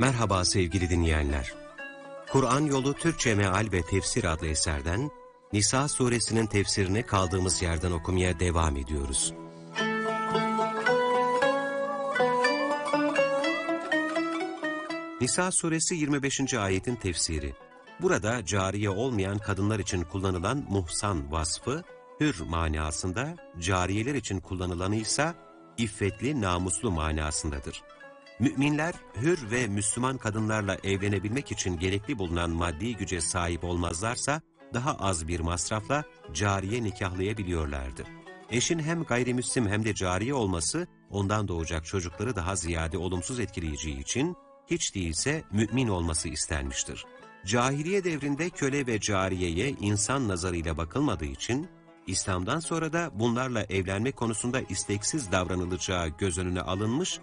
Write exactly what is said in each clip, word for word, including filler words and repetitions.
Merhaba sevgili dinleyenler. Kur'an Yolu Türkçe Meal ve Tefsir adlı eserden Nisa suresinin tefsirini kaldığımız yerden okumaya devam ediyoruz. Nisa suresi yirmi beşinci ayetin tefsiri. Burada cariye olmayan kadınlar için kullanılan muhsan vasfı, hür manasında, cariyeler için kullanılanı ise iffetli, namuslu manasındadır. Müminler, hür ve Müslüman kadınlarla evlenebilmek için gerekli bulunan maddi güce sahip olmazlarsa, daha az bir masrafla cariye nikahlayabiliyorlardı. Eşin hem gayrimüslim hem de cariye olması, ondan doğacak çocukları daha ziyade olumsuz etkileyeceği için, hiç değilse mümin olması istenmiştir. Cahiliye devrinde köle ve cariyeye insan nazarıyla bakılmadığı için, İslam'dan sonra da bunlarla evlenme konusunda isteksiz davranılacağı göz önüne alınmış,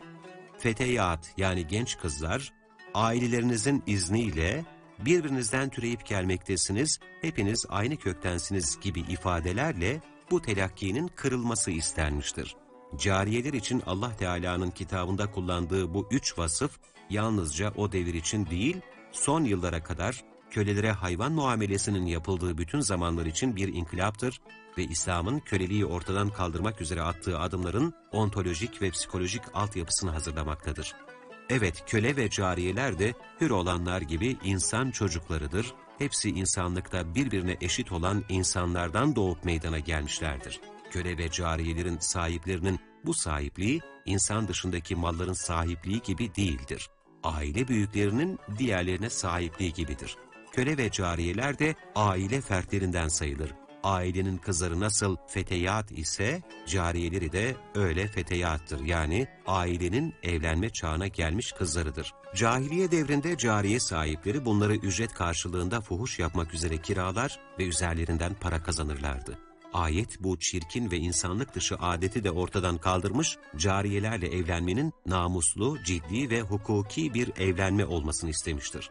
feteyat yani genç kızlar, ailelerinizin izniyle birbirinizden türeyip gelmektesiniz, hepiniz aynı köktensiniz gibi ifadelerle bu telakkinin kırılması istenmiştir. Cariyeler için Allah Teala'nın kitabında kullandığı bu üç vasıf, yalnızca o devir için değil, son yıllara kadar kölelere hayvan muamelesinin yapıldığı bütün zamanlar için bir inkılaptır ve İslam'ın köleliği ortadan kaldırmak üzere attığı adımların ontolojik ve psikolojik altyapısını hazırlamaktadır. Evet, köle ve cariyeler de hür olanlar gibi insan çocuklarıdır. Hepsi insanlıkta birbirine eşit olan insanlardan doğup meydana gelmişlerdir. Köle ve cariyelerin sahiplerinin bu sahipliği, insan dışındaki malların sahipliği gibi değildir. Aile büyüklerinin diğerlerine sahipliği gibidir. Köle ve cariyeler de aile fertlerinden sayılır. Ailenin kızları nasıl feteyat ise, cariyeleri de öyle feteyattır. Yani ailenin evlenme çağına gelmiş kızlarıdır. Cahiliye devrinde cariye sahipleri bunları ücret karşılığında fuhuş yapmak üzere kiralar ve üzerlerinden para kazanırlardı. Ayet bu çirkin ve insanlık dışı adeti de ortadan kaldırmış, cariyelerle evlenmenin namuslu, ciddi ve hukuki bir evlenme olmasını istemiştir.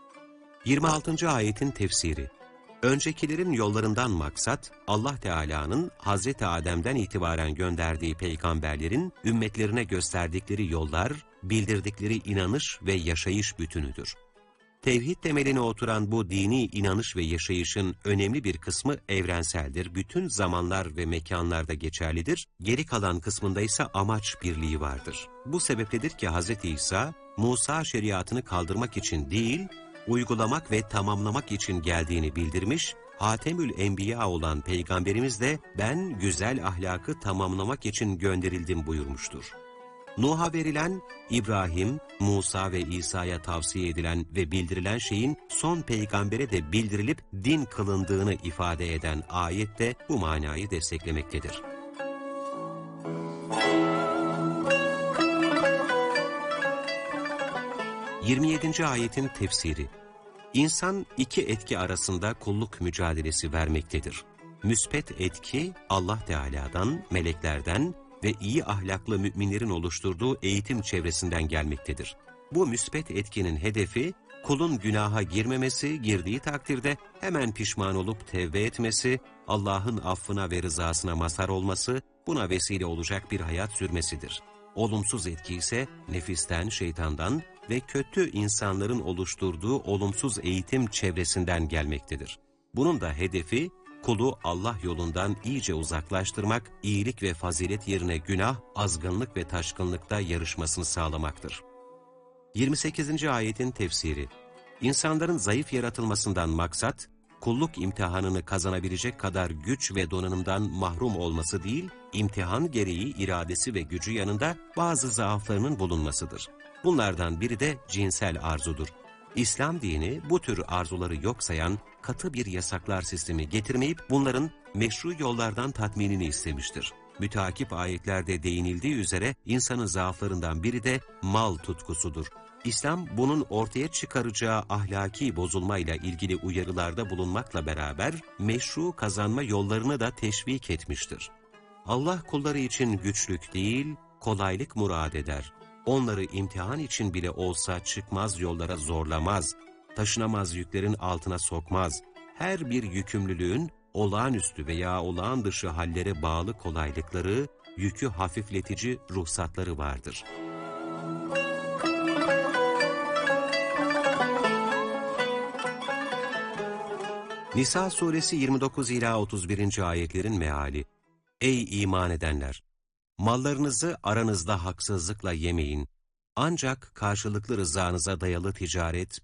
yirmi altıncı ayetin tefsiri. Öncekilerin yollarından maksat, Allah Teala'nın Hazreti Adem'den itibaren gönderdiği peygamberlerin ümmetlerine gösterdikleri yollar, bildirdikleri inanış ve yaşayış bütünüdür. Tevhid temeline oturan bu dini inanış ve yaşayışın önemli bir kısmı evrenseldir, bütün zamanlar ve mekanlarda geçerlidir, geri kalan kısmında ise amaç birliği vardır. Bu sebepledir ki Hz. İsa, Musa şeriatını kaldırmak için değil, uygulamak ve tamamlamak için geldiğini bildirmiş, Hatemül Enbiya olan Peygamberimiz de ben güzel ahlakı tamamlamak için gönderildim buyurmuştur. Nuh'a verilen, İbrahim, Musa ve İsa'ya tavsiye edilen ve bildirilen şeyin son peygambere de bildirilip din kılındığını ifade eden ayet de bu manayı desteklemektedir. yirmi yedinci ayetin tefsiri. İnsan iki etki arasında kulluk mücadelesi vermektedir. Müspet etki Allah Teala'dan, meleklerden ve iyi ahlaklı müminlerin oluşturduğu eğitim çevresinden gelmektedir. Bu müspet etkinin hedefi, kulun günaha girmemesi, girdiği takdirde hemen pişman olup tevbe etmesi, Allah'ın affına ve rızasına mazhar olması, buna vesile olacak bir hayat sürmesidir. Olumsuz etki ise nefisten, şeytandan ve kötü insanların oluşturduğu olumsuz eğitim çevresinden gelmektedir. Bunun da hedefi, kulu Allah yolundan iyice uzaklaştırmak, iyilik ve fazilet yerine günah, azgınlık ve taşkınlıkta yarışmasını sağlamaktır. yirmi sekizinci ayetin tefsiri. İnsanların zayıf yaratılmasından maksat, kulluk imtihanını kazanabilecek kadar güç ve donanımdan mahrum olması değil, imtihan gereği iradesi ve gücü yanında bazı zaaflarının bulunmasıdır. Bunlardan biri de cinsel arzudur. İslam dini bu tür arzuları yok sayan katı bir yasaklar sistemi getirmeyip bunların meşru yollardan tatminini istemiştir. Müteakip ayetlerde değinildiği üzere insanın zaaflarından biri de mal tutkusudur. İslam bunun ortaya çıkaracağı ahlaki bozulmayla ilgili uyarılarda bulunmakla beraber meşru kazanma yollarını da teşvik etmiştir. Allah kulları için güçlük değil, kolaylık murad eder. Onları imtihan için bile olsa çıkmaz yollara zorlamaz, taşınamaz yüklerin altına sokmaz. Her bir yükümlülüğün olağanüstü veya olağan dışı hallere bağlı kolaylıkları, yükü hafifletici ruhsatları vardır. Nisa suresi yirmi dokuz ila otuz birinci ayetlerin meali. Ey iman edenler! Mallarınızı aranızda haksızlıkla yemeyin. Ancak karşılıklı rızanıza dayalı ticaret